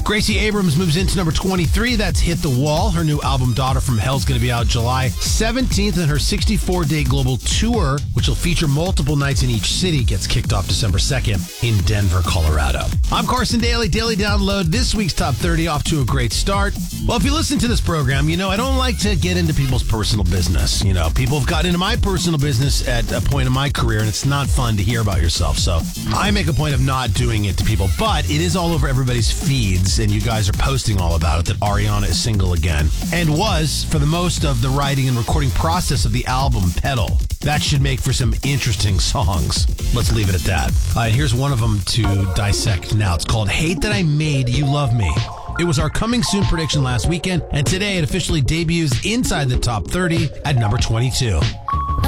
Gracie Abrams moves into number 23. That's Hit the Wall. Her new album, Daughter from Hell, is going to be out July 17th, and her 64-day global tour, which will feature multiple nights in each city, gets kicked off December 2nd in Denver, Colorado. I'm Carson Daly. Daily Download. This week's Top 30 off to a great start. Well, if you listen to this program, you know I don't like to get into people's personal business. You know, people have gotten into my personal business at a point in my career, and it's not fun to hear about yourself. So I make a point of not doing it to people, but it is all over everybody's feeds, and you guys are posting all about it, that Ariana is single again, and was for the most of the writing and recording process of the album, Pedal. That should make for some interesting songs. Let's leave it at that. Here's one of them to dissect now. It's called Hate That I Made You Love Me. It was our coming soon prediction last weekend, and today it officially debuts inside the top 30 at number 22.